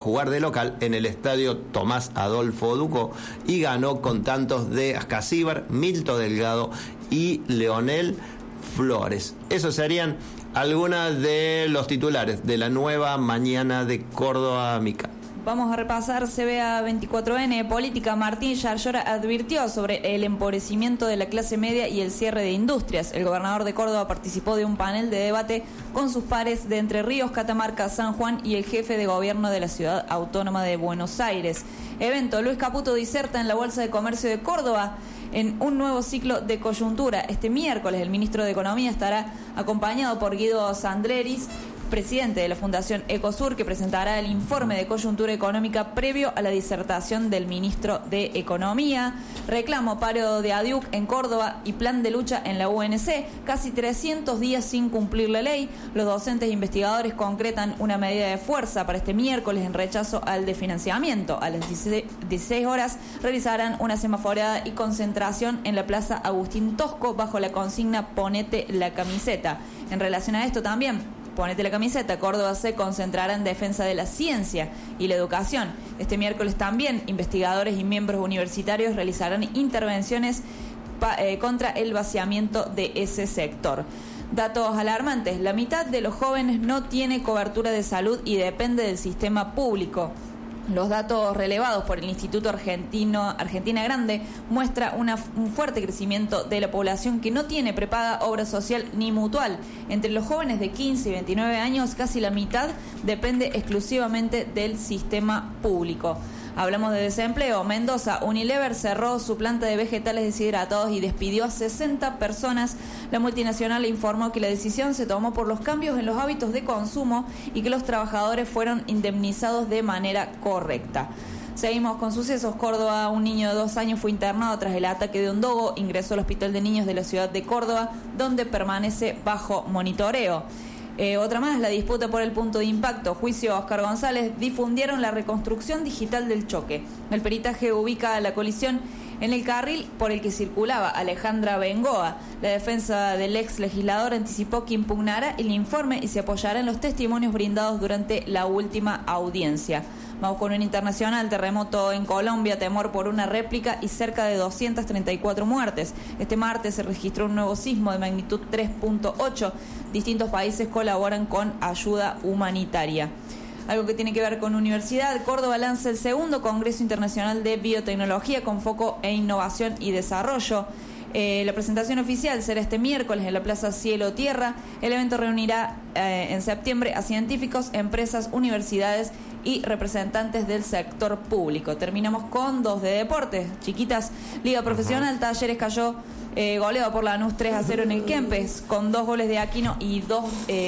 jugar de local en el estadio Tomás Adolfo Ducó y ganó con tantos de Ascasíbar, Milton Delgado y Leonel Flores. Esos serían algunas de los titulares de la nueva mañana de Córdoba, Mica. Vamos a repasar CBA 24N Política. Martín Yarlora advirtió sobre el empobrecimiento de la clase media y el cierre de industrias. El gobernador de Córdoba participó de un panel de debate con sus pares de Entre Ríos, Catamarca, San Juan y el jefe de gobierno de la Ciudad Autónoma de Buenos Aires. Evento: Luis Caputo diserta en la Bolsa de Comercio de Córdoba en un nuevo ciclo de coyuntura. Este miércoles el ministro de Economía estará acompañado por Guido Sandreris, presidente de la Fundación Ecosur, que presentará el informe de coyuntura económica previo a la disertación del ministro de Economía. Reclamo: paro de ADIUC en Córdoba y plan de lucha en la UNC. Casi 300 días sin cumplir la ley. Los docentes e investigadores concretan una medida de fuerza para este miércoles en rechazo al desfinanciamiento. A las 16 horas realizarán una semaforeada y concentración en la Plaza Agustín Tosco bajo la consigna Ponete la camiseta. En relación a esto también, Ponete la camiseta, Córdoba se concentrará en defensa de la ciencia y la educación. Este miércoles también investigadores y miembros universitarios realizarán intervenciones contra el vaciamiento de ese sector. Datos alarmantes: la mitad de los jóvenes no tiene cobertura de salud y depende del sistema público. Los datos relevados por el Instituto Argentina Grande muestra un fuerte crecimiento de la población que no tiene prepaga, obra social ni mutual. Entre los jóvenes de 15 y 29 años, casi la mitad depende exclusivamente del sistema público. Hablamos de desempleo. Mendoza, Unilever cerró su planta de vegetales deshidratados y despidió a 60 personas. La multinacional informó que la decisión se tomó por los cambios en los hábitos de consumo y que los trabajadores fueron indemnizados de manera correcta. Seguimos con sucesos. Córdoba, un niño de 2 años fue internado tras el ataque de un dogo. Ingresó al Hospital de Niños de la ciudad de Córdoba, donde permanece bajo monitoreo. Otra más: la disputa por el punto de impacto. Juicio a Oscar González. Difundieron la reconstrucción digital del choque. El peritaje ubica la colisión en el carril por el que circulaba Alejandra Bengoa. La defensa del ex legislador anticipó que impugnará el informe y se apoyará en los testimonios brindados durante la última audiencia. Vamos con un internacional. Terremoto en Colombia, temor por una réplica y cerca de 234 muertes. Este martes se registró un nuevo sismo de magnitud 3.8. Distintos países colaboran con ayuda humanitaria. Algo que tiene que ver con universidad: Córdoba lanza el segundo Congreso Internacional de Biotecnología con foco en innovación y desarrollo. La presentación oficial será este miércoles en la Plaza Cielo Tierra. El evento reunirá en septiembre a científicos, empresas, universidades y representantes del sector público. Terminamos con 2 de deportes. Chiquitas, Liga Profesional. Talleres cayó goleado por Lanús 3-0 en el Kempes, con 2 goles de Aquino y 2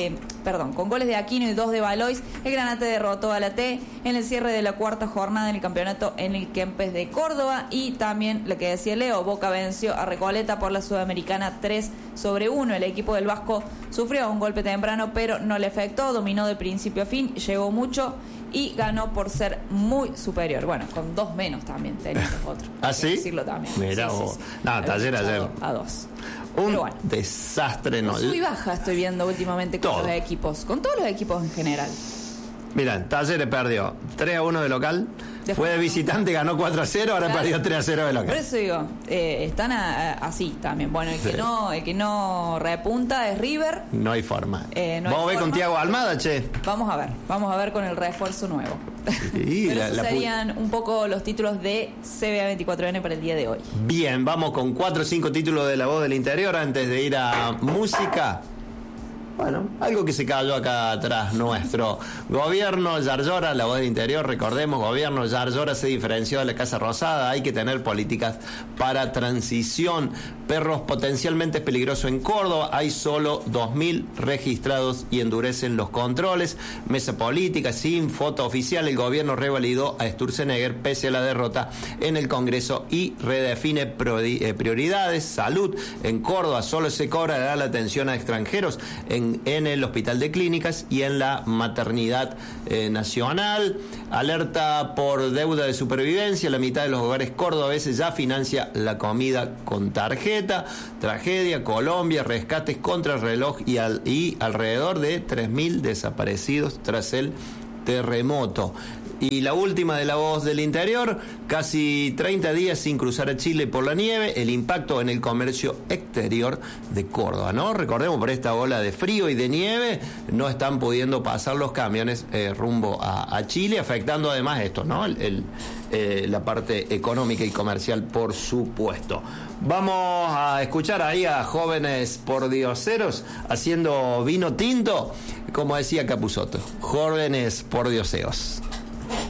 de Valois. El Granate derrotó a la T en el cierre de la cuarta jornada en el campeonato en el Kempes de Córdoba. Y también lo que decía Leo: Boca venció a Recoleta por la Sudamericana 3-1. El equipo del Vasco sufrió un golpe temprano, pero no le afectó. Dominó de principio a fin, llegó mucho y ganó por ser muy superior. Bueno, con 2 menos también tenía otro. ¿Ah, sí? Decirlo también. Mirá vos. Sí. No, Taller ayer. A 2. Un desastre. No. Sub y baja estoy viendo últimamente con los equipos. Con todos los equipos en general. Mirá, Talleres perdió 3-1 de local. Fue de visitante, ganó 4-0, ahora perdió 3-0 de local. Por eso digo, están así también. Bueno, el que no repunta es River. No hay forma. No ¿Vos ves con Thiago Almada, che? Vamos a ver con el refuerzo nuevo. Sí, pero esos serían un poco los títulos de CBA 24N para el día de hoy. Bien, vamos con 4 o 5 títulos de La Voz del Interior antes de ir a música. Bueno, algo que se cayó acá atrás nuestro. Gobierno Yarlora, La Voz del Interior, recordemos, Gobierno Yarlora se diferenció de la Casa Rosada. Hay que tener políticas para transición. Perros potencialmente peligrosos en Córdoba. Hay solo 2.000 registrados y endurecen los controles. Mesa política, sin foto oficial. El gobierno revalidó a Sturzenegger pese a la derrota en el Congreso y redefine prioridades. Salud en Córdoba solo se cobrará la atención a extranjeros en el Hospital de Clínicas y en la Maternidad Nacional. Alerta por deuda de supervivencia. La mitad de los hogares cordobeses ya financia la comida con tarjeta. Tragedia, Colombia, rescates contra el reloj y alrededor de 3.000 desaparecidos tras el terremoto. Y la última de La Voz del Interior, casi 30 días sin cruzar a Chile por la nieve, el impacto en el comercio exterior de Córdoba, ¿no? Recordemos, por esta ola de frío y de nieve, no están pudiendo pasar los camiones rumbo a Chile, afectando además esto, ¿no? La parte económica y comercial, por supuesto. Vamos a escuchar ahí a Jóvenes Pordioseros haciendo vino tinto, como decía Capusotto, jóvenes pordioseos.